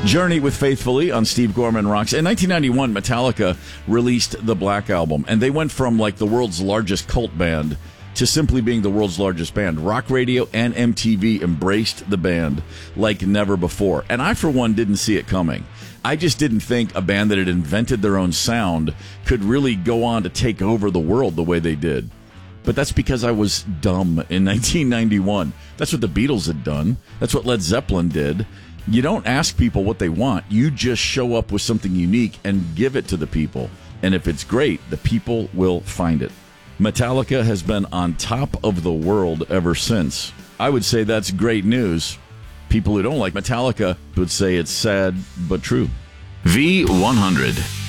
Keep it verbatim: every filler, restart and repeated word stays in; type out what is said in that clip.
Journey with Faithfully on Steve Gorman Rocks. In nineteen ninety-one, Metallica released the Black Album, and they went from like the world's largest cult band to simply being the world's largest band. Rock radio and M T V embraced the band like never before. And I, for one, didn't see it coming. I just didn't think a band that had invented their own sound could really go on to take over the world the way they did. But that's because I was dumb in nineteen ninety-one. That's what the Beatles had done. That's what Led Zeppelin did. You don't ask people what they want. You just show up with something unique and give it to the people. And if it's great, the people will find it. Metallica has been on top of the world ever since. I would say that's great news. People who don't like Metallica would say it's sad but true. V one hundred.